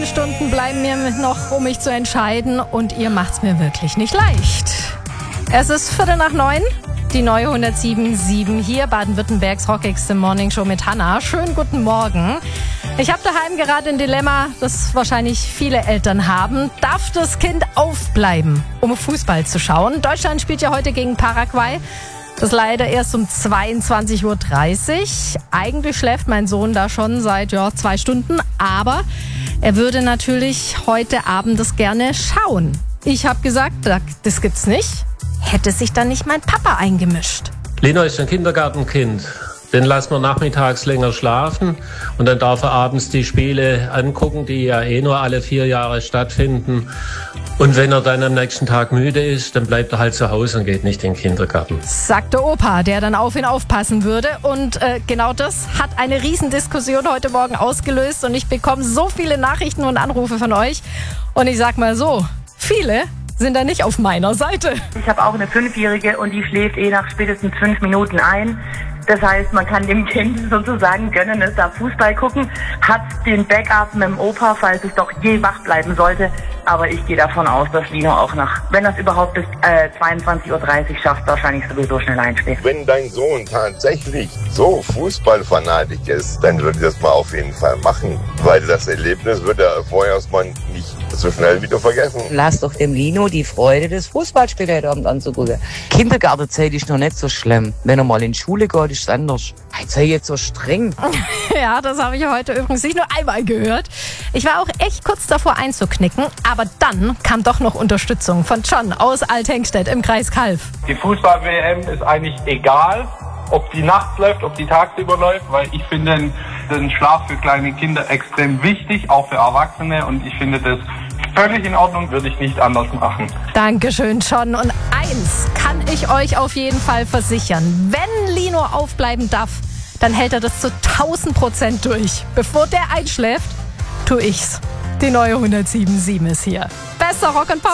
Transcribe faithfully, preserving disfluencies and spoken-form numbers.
Stunden bleiben mir noch, um mich zu entscheiden. Und ihr macht's mir wirklich nicht leicht. Es ist Viertel nach neun. Die neue hundertsieben Komma sieben hier, Baden-Württembergs rockigste Morningshow mit Hannah. Schönen guten Morgen. Ich habe daheim gerade ein Dilemma, das wahrscheinlich viele Eltern haben. Darf das Kind aufbleiben, um Fußball zu schauen? Deutschland spielt ja heute gegen Paraguay. Das leider erst um zweiundzwanzig Uhr dreißig. Eigentlich schläft mein Sohn da schon seit ja, zwei Stunden. Aber er würde natürlich heute Abend das gerne schauen. Ich habe gesagt, das gibt's nicht. Hätte sich dann nicht mein Papa eingemischt. Lino ist ein Kindergartenkind. Den lassen wir nachmittags länger schlafen und dann darf er abends die Spiele angucken, die ja eh nur alle vier Jahre stattfinden. Und wenn er dann am nächsten Tag müde ist, dann bleibt er halt zu Hause und geht nicht in den Kindergarten. Sagt der Opa, der dann auf ihn aufpassen würde. Und äh, genau das hat eine Riesendiskussion heute Morgen ausgelöst. Und ich bekomme so viele Nachrichten und Anrufe von euch. Und ich sag mal so, viele sind da nicht auf meiner Seite. Ich habe auch eine Fünfjährige und die schläft eh nach spätestens fünf Minuten ein. Das heißt, man kann dem Kind sozusagen gönnen, es darf Fußball gucken, hat den Backup mit dem Opa, falls es doch je wach bleiben sollte. Aber ich gehe davon aus, dass Lino auch nach, wenn das überhaupt bis äh, zweiundzwanzig Uhr dreißig schafft, wahrscheinlich sowieso schnell einschläft. Wenn dein Sohn tatsächlich so Fußballfanatik ist, dann würde ich das mal auf jeden Fall machen. Weil das Erlebnis wird er vorher erstmal nicht so schnell wieder vergessen. Lass doch dem Lino die Freude des Fußballspiels heute Abend anzugucken. Kindergartenzeit ist noch nicht so schlimm. Wenn er mal in die Schule geht, ist es anders. Jetzt sei jetzt so streng. Ja, das habe ich heute übrigens nicht nur einmal gehört. Ich war auch echt kurz davor einzuknicken, aber dann kam doch noch Unterstützung von John aus Althengstedt im Kreis Calw. Die Fußball-W M ist eigentlich egal, ob die nachts läuft, ob die tagsüber läuft, weil ich finde den Schlaf für kleine Kinder extrem wichtig, auch für Erwachsene, und ich finde das völlig in Ordnung, würde ich nicht anders machen. Dankeschön, John. Und eins kann ich euch auf jeden Fall versichern. Wenn Lino aufbleiben darf, dann hält er das zu tausend Prozent durch. Bevor der einschläft, tu ich's. Die neue hundertsieben Komma sieben ist hier. Besser Rock and Pop.